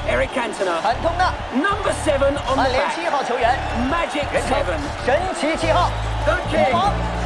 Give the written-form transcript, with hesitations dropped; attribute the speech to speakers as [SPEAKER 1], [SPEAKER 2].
[SPEAKER 1] Eric Cantona.
[SPEAKER 2] 坎通纳，
[SPEAKER 1] Number 7 on
[SPEAKER 2] 曼
[SPEAKER 1] the
[SPEAKER 2] 联
[SPEAKER 1] back.
[SPEAKER 2] 7号球员，
[SPEAKER 1] Magic
[SPEAKER 2] 人称
[SPEAKER 1] 7.
[SPEAKER 2] 神奇7号，
[SPEAKER 1] The
[SPEAKER 2] 国王
[SPEAKER 1] King.